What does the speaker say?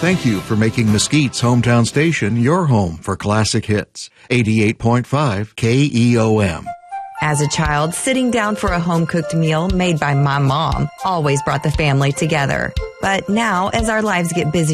Thank you for making Mesquite's hometown station your home for classic hits. 88.5 KEOM. As a child, sitting down for a home-cooked meal made by my mom always brought the family together. But now, as our lives get busy,